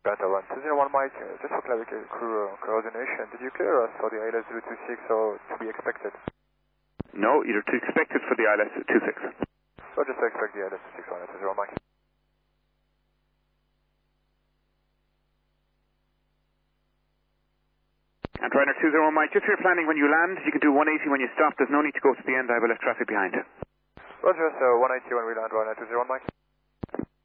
Delta 1201 Mike, just for coordination, did you clear us for the ILS 026 or to be expected? No, you're to expect it for the ILS 26. So just expect the ILS 26 1 Mike. And Ryder 201 Mike, just for your planning when you land, you can do 180 when you stop. There's no need to go to the end. I have left traffic behind you. Roger, so 180 when we land, Ryder 201 Mike.